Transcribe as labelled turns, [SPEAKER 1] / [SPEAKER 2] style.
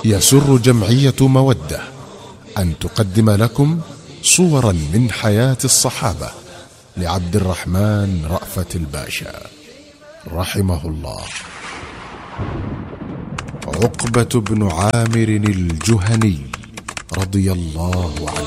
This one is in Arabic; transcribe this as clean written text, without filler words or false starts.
[SPEAKER 1] يسر جمعية مودة أن تقدم لكم صورا من حياة الصحابة لعبد الرحمن رأفت الباشا رحمه الله. عقبة بن عامر الجهني رضي الله عنه.